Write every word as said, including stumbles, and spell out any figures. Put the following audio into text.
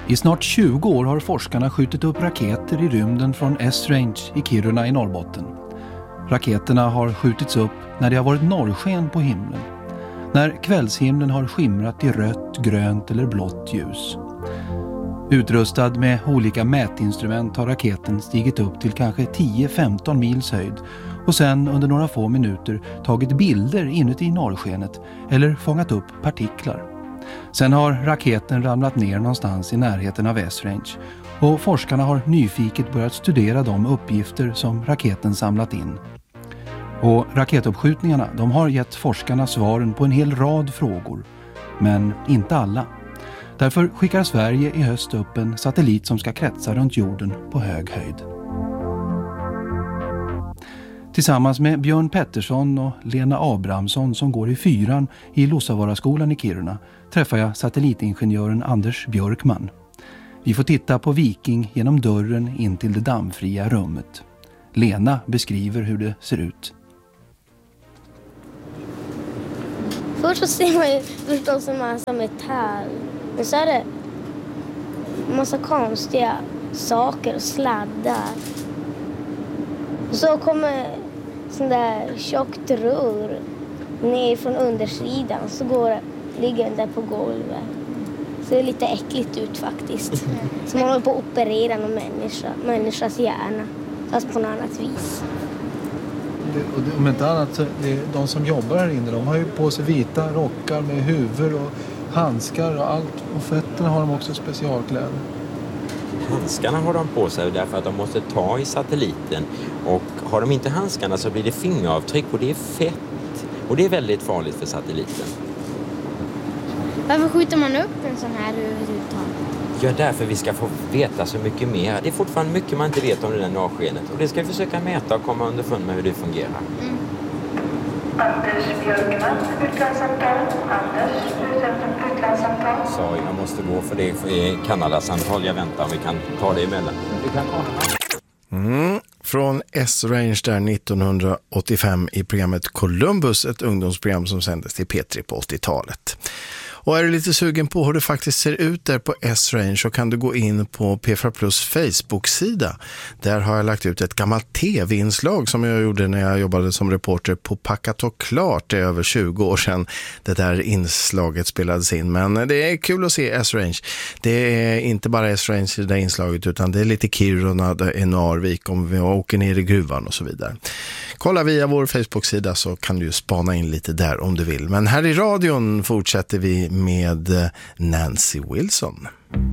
I snart tjugo år har forskarna skjutit upp raketer i rymden från S-Range i Kiruna i Norrbotten. Raketerna har skjutits upp när det har varit norrsken på himlen. När kvällshimlen har skimrat i rött, grönt eller blått ljus. Utrustad med olika mätinstrument har raketen stigit upp till kanske tio till femton mils höjd och sen under några få minuter tagit bilder inuti norrskenet eller fångat upp partiklar. Sen har raketen ramlat ner någonstans i närheten av S-Range och forskarna har nyfiket börjat studera de uppgifter som raketen samlat in. Och raketuppskjutningarna, de har gett forskarna svaren på en hel rad frågor, men inte alla. Därför skickar Sverige i höst upp en satellit som ska kretsa runt jorden på hög höjd. Tillsammans med Björn Pettersson och Lena Abrahamsson som går i fyran i Lussavaaraskolan i Kiruna träffar jag satellitingenjören Anders Björkman. Vi får titta på Viking genom dörren in till det dammfria rummet. Lena beskriver hur det ser ut. Först så ser man ju förstås en massa metall. Men så är det en massa konstiga saker och sladdar. Och så kommer sån där tjockt rör ner från undersidan. Så går det, ligger den där på golvet. Så det är lite äckligt ut faktiskt. Så man håller på att operera någon människa, människas hjärna. Fast på något annat vis. Det, och det, om inte annat så det, de som jobbar här inne, de har ju på sig vita rockar med huvud och handskar och allt. Och fötterna har de också specialkläder. Handskarna har de på sig därför att de måste ta i satelliten. Och har de inte handskarna så blir det fingeravtryck och det är fett. Och det är väldigt farligt för satelliten. Varför skjuter man upp en sån här överhuvudtaget? Ja, därför vi ska få veta så mycket mer. Det är fortfarande mycket man inte vet om det där norrskenet. Och det ska vi försöka mäta och komma underfund med hur det fungerar. Mm. Anders Björkman, utlandssamtal. Anders, utlandssamtal. Så jag måste gå för det är Kanadasamtal. Jag väntar om vi kan ta det emellan. Vi kan ta det. Mm. Från S-Range där nittonhundraåttiofem i programmet Columbus, ett ungdomsprogram som sändes till P tre på åttiotalet. Och är du lite sugen på hur det faktiskt ser ut där på S-Range så kan du gå in på P fyra Plus Facebook-sida. Där har jag lagt ut ett gammalt tv-inslag som jag gjorde när jag jobbade som reporter på Packat och Klart. Det är över tjugo år sedan det där inslaget spelades in. Men det är kul att se S-Range. Det är inte bara S-Range i det där inslaget utan det är lite Kiruna, det är Narvik om vi åker ner i gruvan och så vidare. Kolla via vår Facebook-sida så kan du spana in lite där om du vill. Men här i radion fortsätter vi med Nancy Wilson.